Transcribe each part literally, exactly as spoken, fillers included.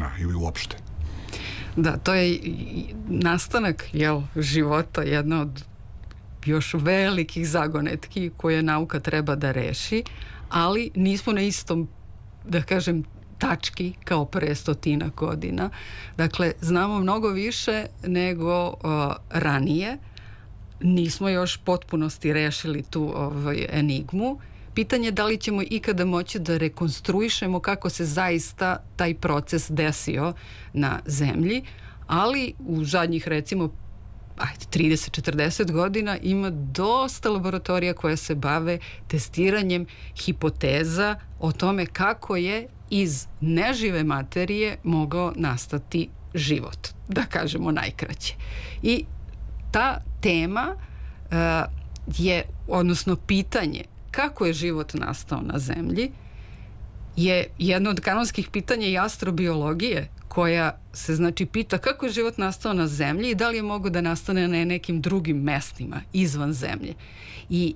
miliona ili uopšte. Da, to je nastanak jel, života, jedna od još velikih zagonetki koje nauka treba da reši, ali nismo na istom, da kažem, tački kao pre stotina godina. Dakle, znamo mnogo više nego uh, ranije. Nismo još potpunosti rešili tu ovaj, enigmu. Pitanje je da li ćemo ikada moći da rekonstruišemo kako se zaista taj proces desio na Zemlji, ali u zadnjih recimo ajde, trideset do četrdeset godina ima dosta laboratorija koje se bave testiranjem hipoteza o tome kako je iz nežive materije mogao nastati život, da kažemo najkraće. I ta tema uh, je, odnosno pitanje kako je život nastao na Zemlji, je jedno od kanonskih pitanja i astrobiologije, koja se znači pita kako je život nastao na Zemlji i da li je mogo da nastane na nekim drugim mestima izvan Zemlje. I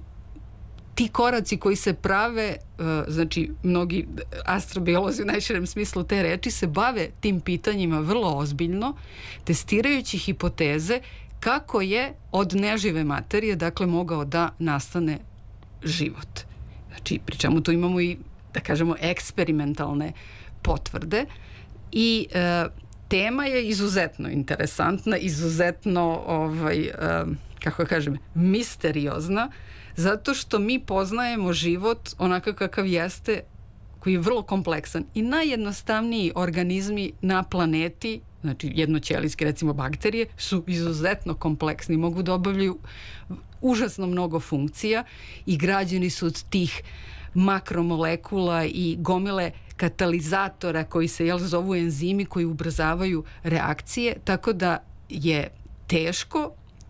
ti koraci koji se prave, znači mnogi astrobiolozi u najširem smislu te reči se bave tim pitanjima vrlo ozbiljno, testirajući hipoteze kako je od nežive materije, dakle, mogao da nastane život. Znači, pri čemu tu imamo i, da kažemo, eksperimentalne potvrde i e, tema je izuzetno interesantna, izuzetno, ovaj, e, kako kažem, misteriozna, zato što mi poznajemo život onakav kakav jeste, koji je vrlo kompleksan i najjednostavniji organizmi na planeti, znači jednoćelijske, recimo bakterije, su izuzetno kompleksni, mogu da obavljaju užasno mnogo funkcija i građeni su od tih makromolekula i gomile katalizatora koji se jel, zovu enzimi koji ubrzavaju reakcije, tako da je teško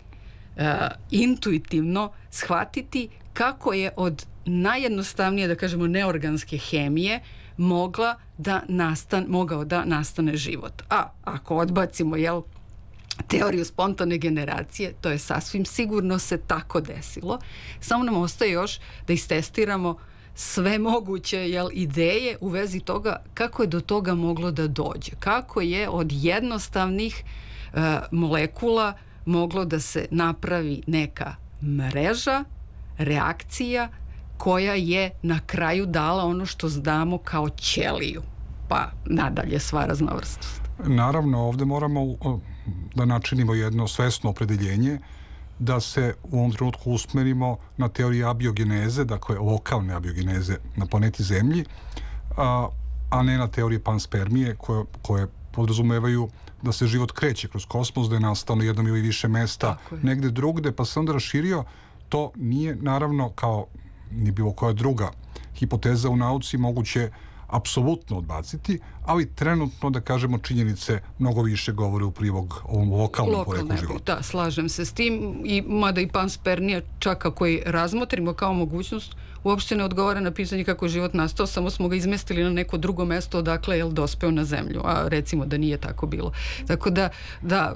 uh, intuitivno shvatiti kako je od najjednostavnije, da kažemo, neorganske hemije mogla da nastan, mogao da nastane život. A ako odbacimo jel, teoriju spontane generacije, to je sasvim sigurno se tako desilo. Samo nam ostaje još da istestiramo sve moguće jel, ideje u vezi toga kako je do toga moglo da dođe. Kako je od jednostavnih uh, molekula moglo da se napravi neka mreža, reakcija koja je na kraju dala ono što znamo kao ćeliju, pa nadalje sva raznovrstnost. Naravno, ovde moramo da načinimo jedno svesno opredeljenje da se u ovom trenutku usmerimo na teoriju abiogeneze, dakle lokalne abiogeneze na planeti Zemlji, a, a ne na teorije panspermije koje, koje podrazumevaju da se život kreće kroz kosmos, da je nastao na jednom ili više mesta negde drugde, pa se onda raširio. To nije, naravno, kao ni bilo koja druga hipoteza u nauci moguće apsolutno odbaciti, ali trenutno, da kažemo, činjenice mnogo više govore u prilog ovom lokalnom poreklu života. Da, slažem se s tim, i mada i panspermija, čak ako i razmotrimo kao mogućnost, uopšte ne odgovara na pitanje kako je život nastao, samo smo ga izmestili na neko drugo mesto odakle je dospeo na Zemlju, a recimo da nije tako bilo. Tako da, da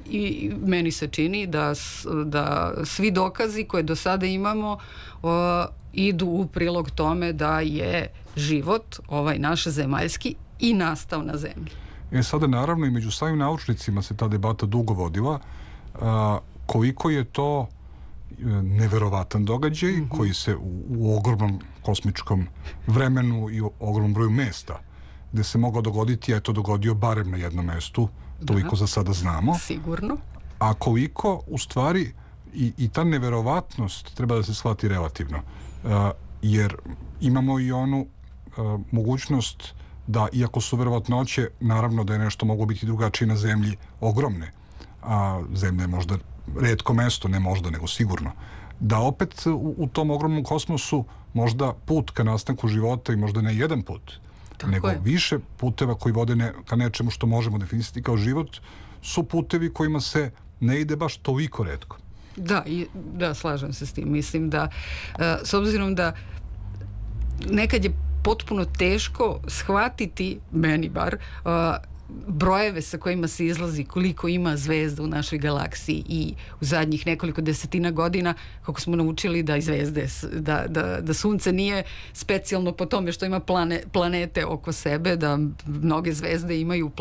i meni se čini da, da svi dokazi koje do sada imamo o, idu u prilog tome da je život, ovaj naš zemaljski, i nastao na Zemlji. E sada, naravno, i među samim naučnicima se ta debata dugo vodila, a, koliko je to neverovatan događaj, mm-hmm. koji se u, u ogromnom kosmičkom vremenu i u ogromnom broju mesta gde se mogao dogoditi, a je to dogodio barem na jednom mestu, toliko da, za sada znamo. Sigurno. A koliko, u stvari, i, i ta neverovatnost treba da se shvati relativno. Uh, jer imamo i onu uh, mogućnost da, iako su verovatnoće, naravno da je nešto moglo biti drugačije na Zemlji, ogromne, a Zemlja je možda retko mesto, ne možda, nego sigurno, da opet u, u tom ogromnom kosmosu možda put ka nastanku života i možda ne jedan put, tako nego je. Više puteva koji vode ne, ka nečemu što možemo definisati kao život, su putevi kojima se ne ide baš toliko retko. Da, i, da, slažem se s tim. Mislim da, uh, s obzirom da nekad je potpuno teško shvatiti, meni bar, uh, brojeve sa kojima se izlazi, koliko ima zvezda u našoj galaksiji, i u zadnjih nekoliko desetina godina kako smo naučili da i zvezde, da, da, da sunce nije specijalno po tome što ima plane, planete oko sebe, da mnoge zvezde imaju